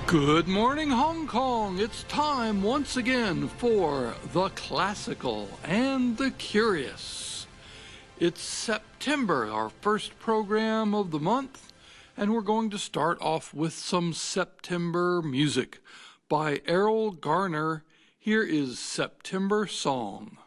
Good morning, Hong Kong. It's time once again for the classical and the curious. It's September, our first program of the month, and we're going to start off with some September music by Errol Garner. Here is September Song.